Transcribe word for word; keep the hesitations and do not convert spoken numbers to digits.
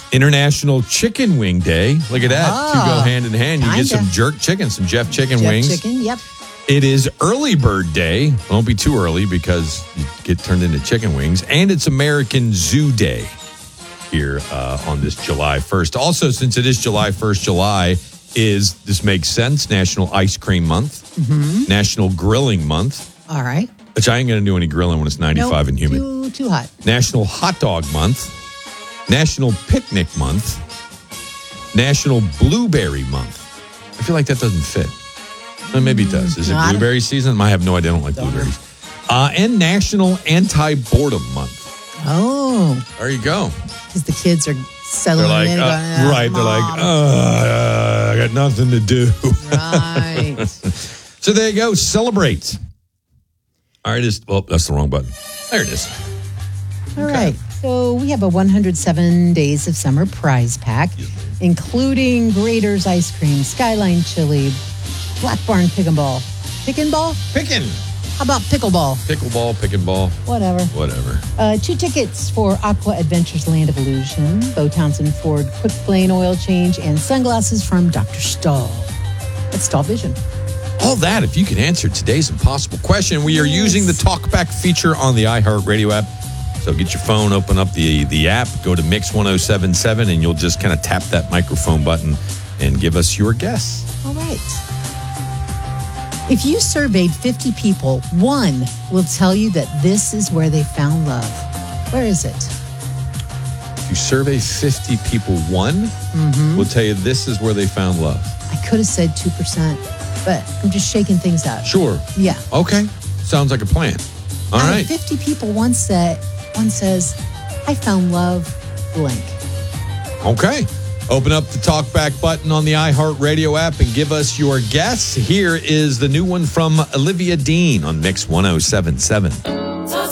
International Chicken Wing Day. Look at that. Oh, Two go hand in hand. You kinda. get some jerk chicken, some Jeff Chicken Jeff wings. Chicken, yep. It is Early Bird Day. Don't be too early because you get turned into chicken wings. And it's American Zoo Day here uh, on this July first. Also, since it is July first, July is, this makes sense, National Ice Cream Month, Mm-hmm. National Grilling Month, All right. which I ain't going to do any grilling when it's ninety-five Nope, and humid. Too, too hot. National Hot Dog Month, National Picnic Month, National Blueberry Month. I feel like that doesn't fit. Uh, maybe it does. Is it No, I don't- blueberry season? I have no idea. I don't like Don't know. blueberries. Uh, and National Anti-Boredom Month. Oh, There you go. because the kids are settling They're like, in. uh, going, "Ah, right. They're like, Mom." uh, I got nothing to do. Right. So there you go. Celebrate. All right. Is, oh, that's the wrong button. There it is. All right. So we have a one hundred seven Days of Summer prize pack, including Grader's Ice Cream, Skyline Chili, Black Barn Pick and Ball. Pick and Ball? Picking. How about pickleball? Pickleball, pick and ball, Whatever. whatever. Uh, two tickets for Aqua Adventures Land of Illusion, Bo Townsend Ford Quick Lane Oil Change, and sunglasses from Doctor Stahl. That's Stahl Vision. All that, if you can answer today's impossible question. We are using the Talkback feature on the iHeartRadio app. So get your phone, open up the, the app, go to Mix ten seventy-seven, and you'll just kind of tap that microphone button and give us your guess. All right. If you surveyed fifty people, one will tell you that this is where they found love. Where is it? If you survey fifty people, one Mm-hmm. will tell you this is where they found love. I could have said two percent, but I'm just shaking things up. Sure. Yeah. Okay. Sounds like a plan. All Out right. of fifty people, one said, one says, I found love blank. Okay. Open up the Talkback button on the iHeartRadio app and give us your guess. Here is the new one from Olivia Dean on Mix ten seventy-seven.